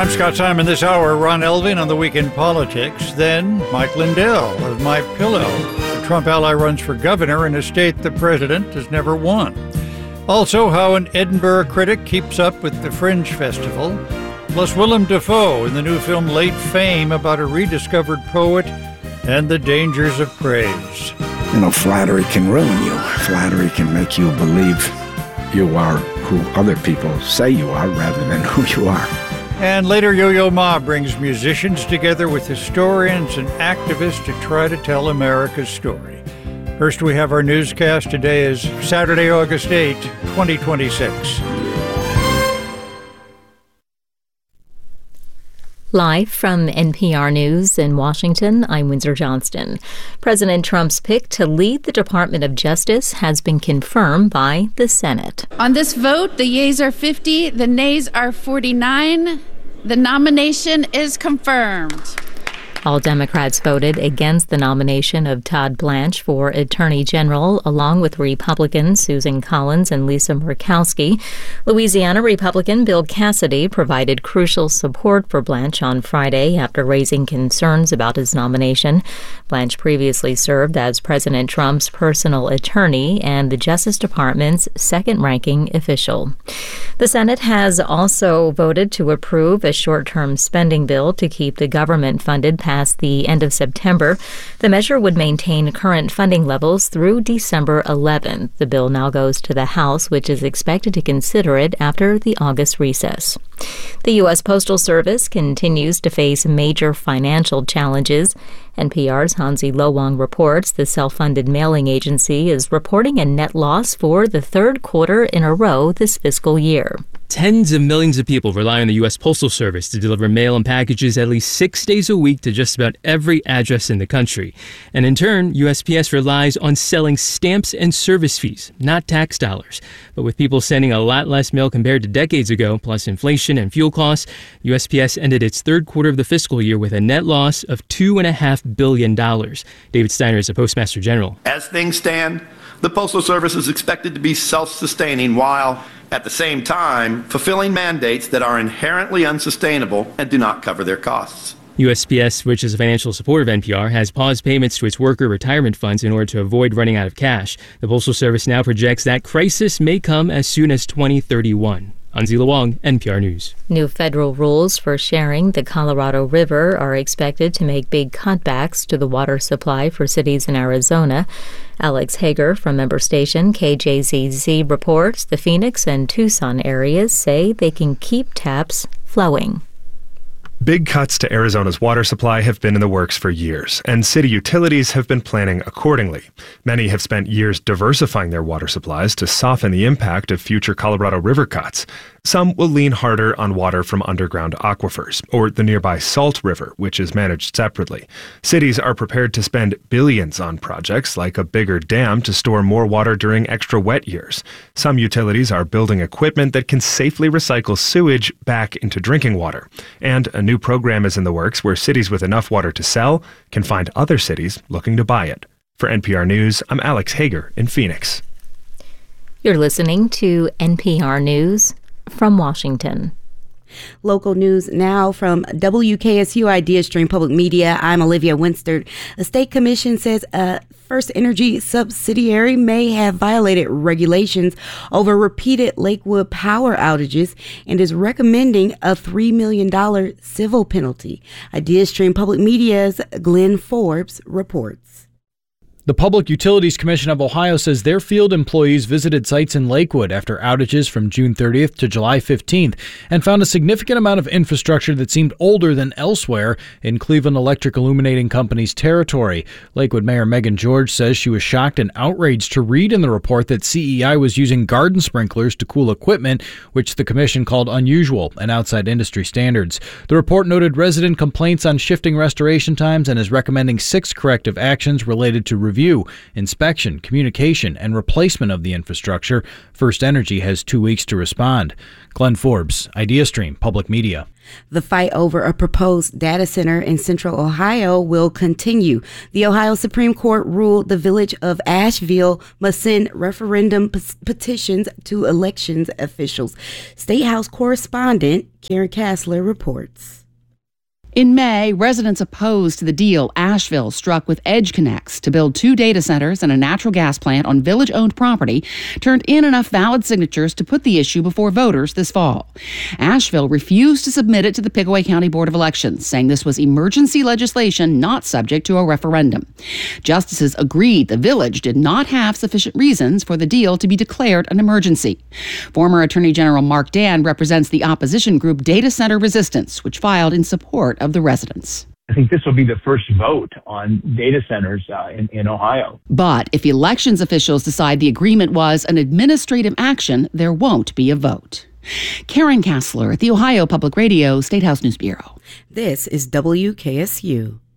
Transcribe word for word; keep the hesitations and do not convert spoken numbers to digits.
I'm Scott Simon. This hour, Ron Elving on the Week in Politics. Then Mike Lindell of My Pillow. The Trump ally runs for governor in a state the president has never won. Also, how an Edinburgh critic keeps up with the Fringe Festival. Plus, Willem Dafoe in the new film Late Fame about a rediscovered poet and the dangers of praise. You know, flattery can ruin you. Flattery can make you believe you are who other people say you are rather than who you are. And later, Yo-Yo Ma brings musicians together with historians and activists to try to tell America's story. First, we have our newscast. Today is Saturday, August eighth, twenty twenty-six. Live from N P R News in Washington, I'm Windsor Johnston. President Trump's pick to lead the Department of Justice has been confirmed by the Senate. On this vote, the yeas are fifty, the nays are forty-nine. The nomination is confirmed. All Democrats voted against the nomination of Todd Blanche for Attorney General, along with Republicans Susan Collins and Lisa Murkowski. Louisiana Republican Bill Cassidy provided crucial support for Blanche on Friday after raising concerns about his nomination. Blanche previously served as President Trump's personal attorney and the Justice Department's second-ranking official. The Senate has also voted to approve a short-term spending bill to keep the government funded past the end of September. The measure would maintain current funding levels through December eleventh. The bill now goes to the House, which is expected to consider it after the August recess. The U S Postal Service continues to face major financial challenges. N P R's Hansi Lo Wang reports the self-funded mailing agency is reporting a net loss for the third quarter in a row this fiscal year. Tens of millions of people rely on the U S Postal Service to deliver mail and packages at least six days a week to just about every address in the country. And in turn, U S P S relies on selling stamps and service fees, not tax dollars. But with people sending a lot less mail compared to decades ago, plus inflation and fuel costs, U S P S ended its third quarter of the fiscal year with a net loss of two point five billion dollars. David Steiner is the Postmaster General. As things stand, the Postal Service is expected to be self-sustaining while, at the same time, fulfilling mandates that are inherently unsustainable and do not cover their costs. U S P S, which is a financial supporter of N P R, has paused payments to its worker retirement funds in order to avoid running out of cash. The Postal Service now projects that crisis may come as soon as twenty thirty-one. Hansi Lo Wang, N P R News. New federal rules for sharing the Colorado River are expected to make big cutbacks to the water supply for cities in Arizona. Alex Hager from member station K J Z Z reports the Phoenix and Tucson areas say they can keep taps flowing. Big cuts to Arizona's water supply have been in the works for years, and city utilities have been planning accordingly. Many have spent years diversifying their water supplies to soften the impact of future Colorado River cuts. Some will lean harder on water from underground aquifers, or the nearby Salt River, which is managed separately. Cities are prepared to spend billions on projects like a bigger dam to store more water during extra wet years. Some utilities are building equipment that can safely recycle sewage back into drinking water. And a new program is in the works where cities with enough water to sell can find other cities looking to buy it. For N P R News, I'm Alex Hager in Phoenix. You're listening to N P R News from Washington. Local news now from W K S U Idea Stream Public Media. I'm Olivia Winstert. A state commission says a First Energy subsidiary may have violated regulations over repeated Lakewood power outages and is recommending a three million dollars civil penalty. Idea Stream Public Media's Glenn Forbes reports. The Public Utilities Commission of Ohio says their field employees visited sites in Lakewood after outages from June thirtieth to July fifteenth and found a significant amount of infrastructure that seemed older than elsewhere in Cleveland Electric Illuminating Company's territory. Lakewood Mayor Megan George says she was shocked and outraged to read in the report that C E I was using garden sprinklers to cool equipment, which the commission called unusual and outside industry standards. The report noted resident complaints on shifting restoration times and is recommending six corrective actions related to review, inspection, communication, and replacement of the infrastructure. FirstEnergy has two weeks to respond. Glenn Forbes, IdeaStream Public Media. The fight over a proposed data center in central Ohio will continue. The Ohio Supreme Court ruled the village of Asheville must send referendum p- petitions to elections officials. State House correspondent Karen Kassler reports. In May, residents opposed the deal Asheville struck with EdgeConneX to build two data centers and a natural gas plant on village-owned property turned in enough valid signatures to put the issue before voters this fall. Asheville refused to submit it to the Pickaway County Board of Elections, saying this was emergency legislation not subject to a referendum. Justices agreed the village did not have sufficient reasons for the deal to be declared an emergency. Former Attorney General Mark Dan represents the opposition group Data Center Resistance, which filed in support of the residents. I think this will be the first vote on data centers uh, in, in Ohio. But if elections officials decide the agreement was an administrative action, there won't be a vote. Karen Kassler at the Ohio Public Radio State House News Bureau. This is W K S U.